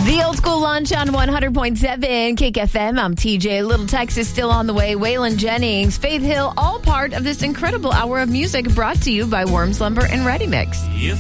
The Old School Lunch on 100.7 Kick FM. I'm TJ. Little Texas still on the way. Waylon Jennings, Faith Hill, all part of this incredible hour of music brought to you by Worms Lumber and Ready Mix. If